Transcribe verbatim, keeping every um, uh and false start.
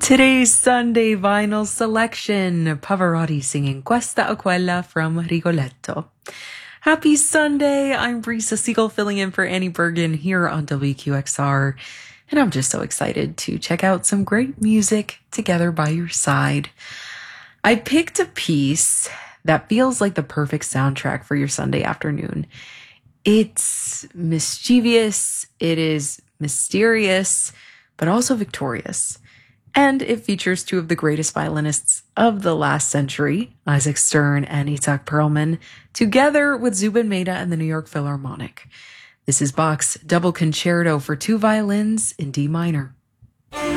Today's Sunday vinyl selection, Pavarotti singing Questa o Quella from Rigoletto. Happy Sunday, I'm Brisa Siegel filling in for Annie Bergen here on W Q X R, and I'm just so excited to check out some great music together by your side. I picked a piece that feels like the perfect soundtrack for your Sunday afternoon. It's mischievous, it is mysterious, but also victorious. And it features two of the greatest violinists of the last century, Isaac Stern and Itzhak Perlman, together with Zubin Mehta and the New York Philharmonic. This is Bach's Double Concerto for two violins in D minor.